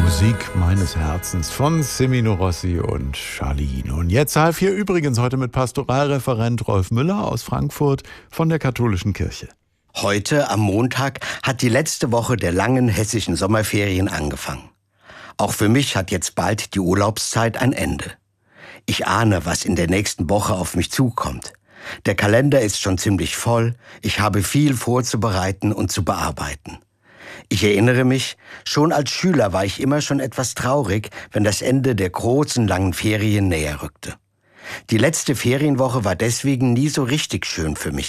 Musik meines Herzens von Semino Rossi und Charlene. Und jetzt halb 4 übrigens heute mit Pastoralreferent Rolf Müller aus Frankfurt von der Katholischen Kirche. Heute, am Montag, hat die letzte Woche der langen hessischen Sommerferien angefangen. Auch für mich hat jetzt bald die Urlaubszeit ein Ende. Ich ahne, was in der nächsten Woche auf mich zukommt. Der Kalender ist schon ziemlich voll, ich habe viel vorzubereiten und zu bearbeiten. Ich erinnere mich, schon als Schüler war ich immer schon etwas traurig, wenn das Ende der großen, langen Ferien näher rückte. Die letzte Ferienwoche war deswegen nie so richtig schön für mich